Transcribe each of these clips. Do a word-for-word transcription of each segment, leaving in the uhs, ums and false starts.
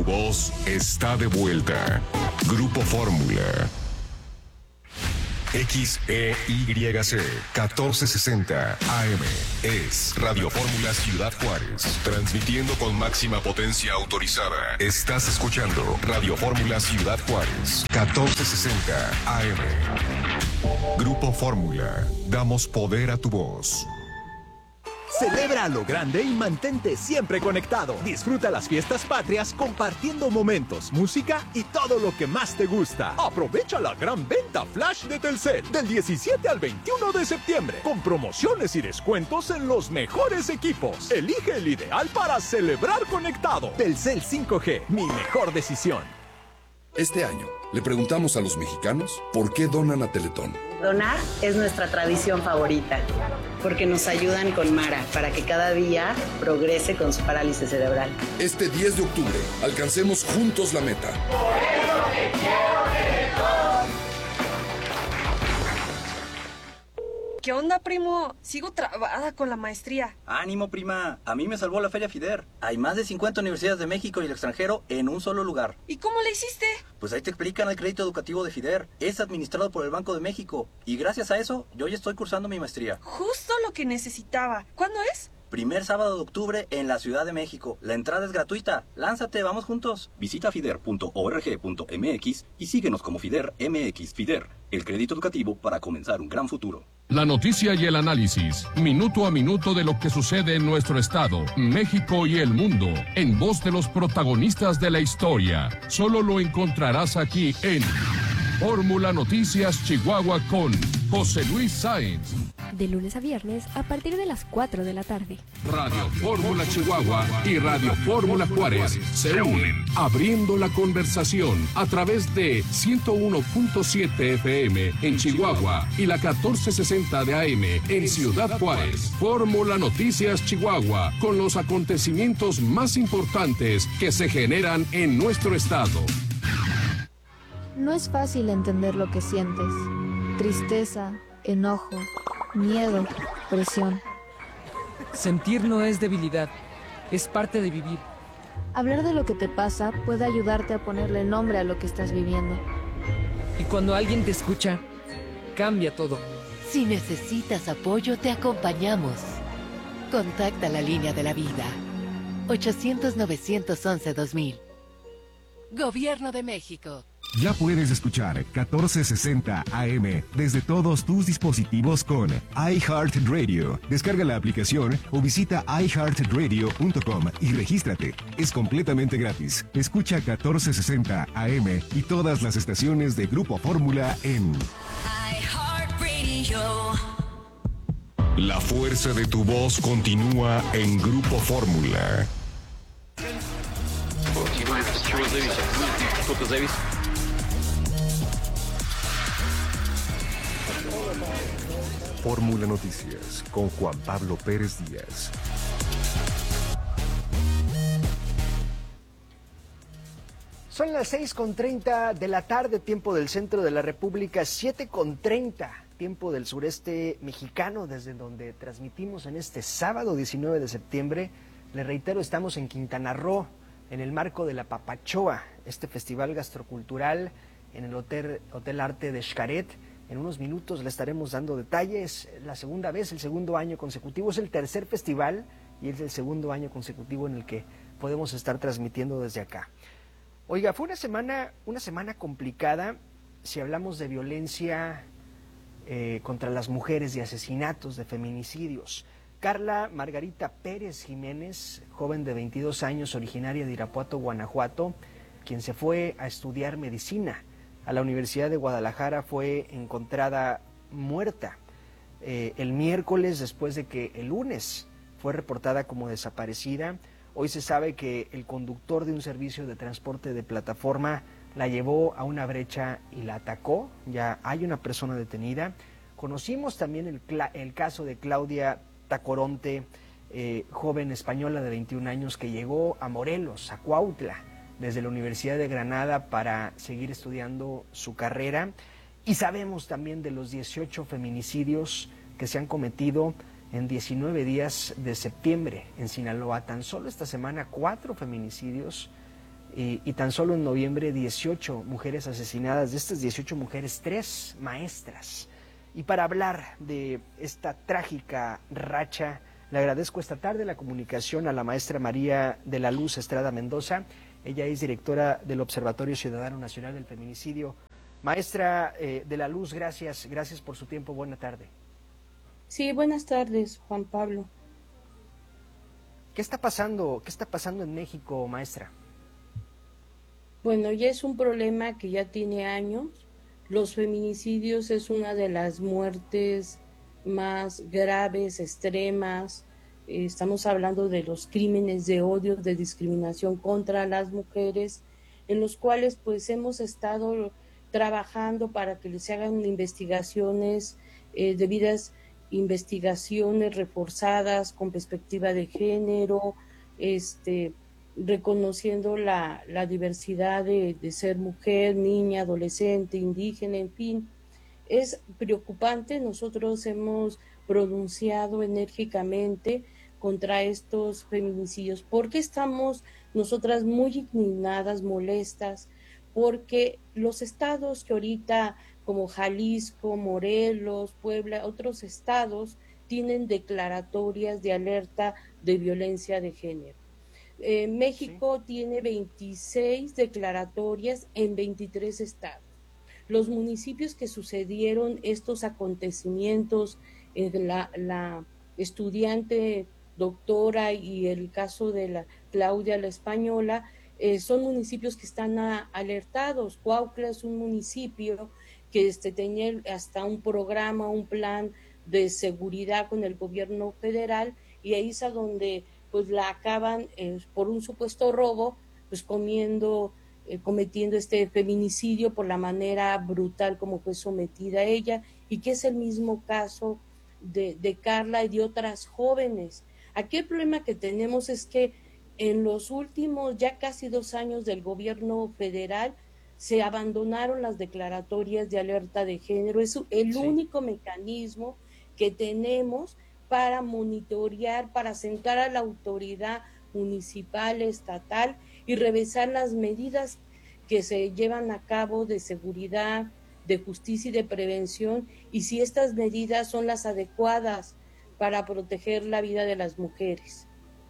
Tu voz está de vuelta. Grupo Fórmula. X E Y C catorce sesenta A M es Radio Fórmula Ciudad Juárez, transmitiendo con máxima potencia autorizada. Estás escuchando Radio Fórmula Ciudad Juárez, catorce sesenta A M. Grupo Fórmula, damos poder a tu voz. Celebra a lo grande y mantente siempre conectado. Disfruta las fiestas patrias compartiendo momentos, música y todo lo que más te gusta. Aprovecha la gran venta flash de Telcel del diecisiete al veintiuno de septiembre con promociones y descuentos en los mejores equipos. Elige el ideal para celebrar conectado. Telcel cinco G, mi mejor decisión. Este año le preguntamos a los mexicanos por qué donan a Teletón. Donar es nuestra tradición favorita, porque nos ayudan con Mara para que cada día progrese con su parálisis cerebral. Este diez de octubre, alcancemos juntos la meta. Por eso te quiero, Teletón. ¿Qué onda, primo? Sigo trabada con la maestría. Ánimo, prima. A mí me salvó la Feria FIDER. Hay más de cincuenta universidades de México y el extranjero en un solo lugar. ¿Y cómo le hiciste? Pues ahí te explican el crédito educativo de FIDER. Es administrado por el Banco de México. Y gracias a eso, yo ya estoy cursando mi maestría. Justo lo que necesitaba. ¿Cuándo es? Primer sábado de octubre en la Ciudad de México. La entrada es gratuita. Lánzate, vamos juntos. Visita fider punto org punto m x y síguenos como FIDER M X. FIDER, el crédito educativo para comenzar un gran futuro. La noticia y el análisis, minuto a minuto de lo que sucede en nuestro estado, México y el mundo, en voz de los protagonistas de la historia. Solo lo encontrarás aquí en Fórmula Noticias Chihuahua con José Luis Sáenz. De lunes a viernes a partir de las cuatro de la tarde. Radio Fórmula Chihuahua y Radio Fórmula Juárez se unen, abriendo la conversación a través de ciento uno punto siete F M en Chihuahua y la catorce sesenta de A M en Ciudad Juárez. Fórmula Noticias Chihuahua, con los acontecimientos más importantes que se generan en nuestro estado. No es fácil entender lo que sientes. Tristeza, enojo, miedo, presión. Sentir no es debilidad, es parte de vivir. Hablar de lo que te pasa puede ayudarte a ponerle nombre a lo que estás viviendo. Y cuando alguien te escucha, cambia todo. Si necesitas apoyo, te acompañamos. Contacta la línea de la vida. ochocientos, novecientos once, dos mil. Gobierno de México. Ya puedes escuchar catorce sesenta A M desde todos tus dispositivos con iHeartRadio. Descarga la aplicación o visita i heart radio punto com y regístrate. Es completamente gratis. Escucha catorce sesenta A M y todas las estaciones de Grupo Fórmula en iHeartRadio. La fuerza de tu voz continúa en Grupo Fórmula. Fórmula Noticias con Juan Pablo Pérez Díaz. Son las seis con treinta de la tarde, tiempo del centro de la República, siete con treinta, tiempo del sureste mexicano, desde donde transmitimos en este sábado diecinueve de septiembre. Le reitero, estamos en Quintana Roo, en el marco de la Papachoa, este festival gastrocultural en el Hotel, Hotel Arte de Xcaret. En unos minutos le estaremos dando detalles. La segunda vez, el segundo año consecutivo, es el tercer festival y es el segundo año consecutivo en el que podemos estar transmitiendo desde acá. Oiga, fue una semana, una semana complicada si hablamos de violencia eh, contra las mujeres, de asesinatos, de feminicidios. Carla Margarita Pérez Jiménez, joven de veintidós años, originaria de Irapuato, Guanajuato, quien se fue a estudiar medicina a la Universidad de Guadalajara, fue encontrada muerta eh, el miércoles, después de que el lunes fue reportada como desaparecida. Hoy se sabe que el conductor de un servicio de transporte de plataforma la llevó a una brecha y la atacó. Ya hay una persona detenida. Conocimos también el, el caso de Claudia Tacoronte, eh, joven española de veintiún años que llegó a Morelos, a Cuautla, desde la Universidad de Granada para seguir estudiando su carrera. Y sabemos también de los dieciocho feminicidios que se han cometido en diecinueve días de septiembre en Sinaloa. Tan solo esta semana, cuatro feminicidios y, y tan solo en noviembre dieciocho mujeres asesinadas. De estas dieciocho mujeres, tres maestras. Y para hablar de esta trágica racha, le agradezco esta tarde la comunicación a la maestra María de la Luz Estrada Mendoza. Ella es directora del Observatorio Ciudadano Nacional del Feminicidio. Maestra eh, de la Luz, gracias, gracias por su tiempo. Buena tarde. Sí, buenas tardes, Juan Pablo. ¿Qué está pasando? ¿Qué está pasando en México, maestra? Bueno, ya es un problema que ya tiene años. Los feminicidios es una de las muertes más graves, extremas. Eh, estamos hablando de los crímenes de odio, de discriminación contra las mujeres, en los cuales pues hemos estado trabajando para que les hagan investigaciones, eh, debidas investigaciones reforzadas con perspectiva de género, este, reconociendo la, la diversidad de, de ser mujer, niña, adolescente, indígena, en fin. Es preocupante, nosotros hemos pronunciado enérgicamente contra estos feminicidios, porque estamos nosotras muy indignadas, molestas, porque los estados que ahorita, como Jalisco, Morelos, Puebla, otros estados, tienen declaratorias de alerta de violencia de género. Eh, México sí. tiene veintiséis declaratorias en veintitrés estados. Los municipios que sucedieron estos acontecimientos, eh, la, la estudiante doctora y el caso de la Claudia la Española, eh, son municipios que están a, alertados. Cuautla es un municipio que este, tenía hasta un programa, un plan de seguridad con el gobierno federal, y ahí es a donde pues la acaban eh, por un supuesto robo, pues comiendo, eh, cometiendo este feminicidio por la manera brutal como fue sometida ella, y que es el mismo caso de, de Carla y de otras jóvenes. Aquí el problema que tenemos es que en los últimos ya casi dos años del gobierno federal se abandonaron las declaratorias de alerta de género. Es el sí. único mecanismo que tenemos para monitorear, para sentar a la autoridad municipal, estatal y revisar las medidas que se llevan a cabo de seguridad, de justicia y de prevención, y si estas medidas son las adecuadas para proteger la vida de las mujeres.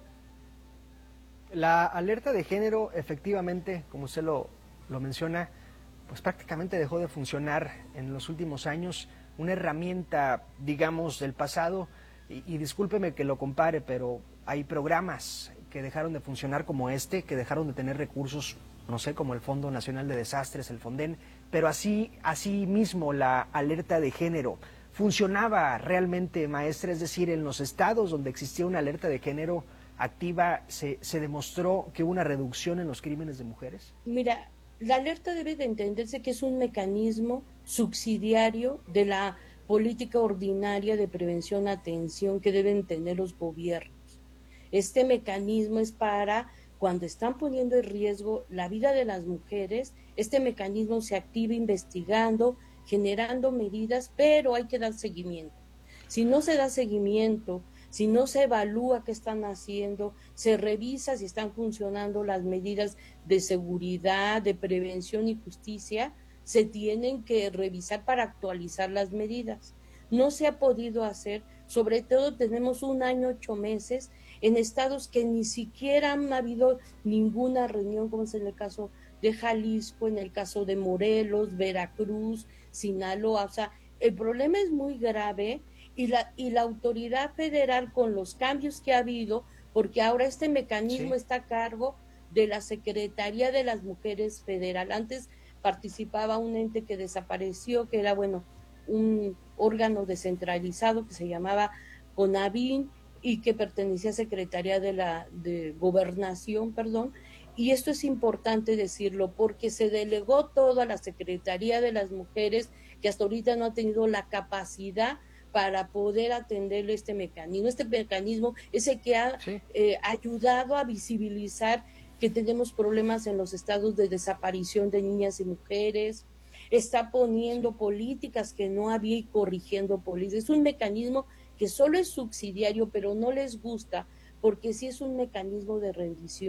La alerta de género, efectivamente, como usted lo, lo menciona, pues prácticamente dejó de funcionar en los últimos años, una herramienta, digamos, del pasado, y, y discúlpeme que lo compare, pero hay programas que dejaron de funcionar como este, que dejaron de tener recursos, no sé, como el Fondo Nacional de Desastres, el FONDEN, pero así, así mismo la alerta de género funcionaba realmente, maestra, es decir, en los estados donde existía una alerta de género activa, ¿se, se demostró que hubo una reducción en los crímenes de mujeres? Mira, la alerta debe de entenderse que es un mecanismo subsidiario de la política ordinaria de prevención, atención que deben tener los gobiernos. Este mecanismo es para cuando están poniendo en riesgo la vida de las mujeres, este mecanismo se activa investigando, generando medidas, pero hay que dar seguimiento. Si no se da seguimiento, si no se evalúa qué están haciendo, se revisa si están funcionando las medidas de seguridad, de prevención y justicia, se tienen que revisar para actualizar las medidas. No se ha podido hacer, sobre todo tenemos un año, ocho meses, en estados que ni siquiera han habido ninguna reunión, como es en el caso de Jalisco, en el caso de Morelos, Veracruz, Sinaloa. O sea, el problema es muy grave. Y la, y la autoridad federal, con los cambios que ha habido, porque ahora este mecanismo sí. está a cargo de la Secretaría de las Mujeres Federal. Antes participaba un ente que desapareció, que era, bueno, un órgano descentralizado que se llamaba CONAVIN y que pertenecía a Secretaría de la de Gobernación, perdón. Y esto es importante decirlo porque se delegó todo a la Secretaría de las Mujeres, que hasta ahorita no ha tenido la capacidad para poder atender este mecanismo. Este mecanismo es el que ha sí. eh, ayudado a visibilizar que tenemos problemas en los estados de desaparición de niñas y mujeres, está poniendo sí. políticas que no había y corrigiendo políticas. Es un mecanismo que solo es subsidiario, pero no les gusta, porque sí es un mecanismo de rendición,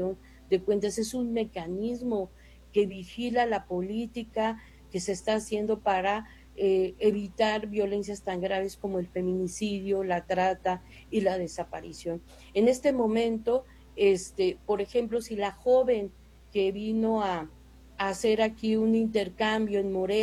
de cuentas es un mecanismo que vigila la política que se está haciendo para eh, evitar violencias tan graves como el feminicidio, la trata y la desaparición. En este momento, este, por ejemplo, si la joven que vino a, a hacer aquí un intercambio en Morelia,